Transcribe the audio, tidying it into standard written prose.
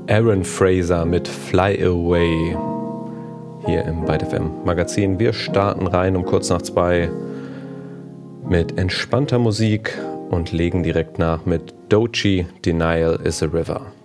Aaron Fraser mit Fly Away hier im Byte FM Magazin. Wir starten rein um kurz nach 2 mit entspannter Musik und legen direkt nach mit Doechii, Denial is a River.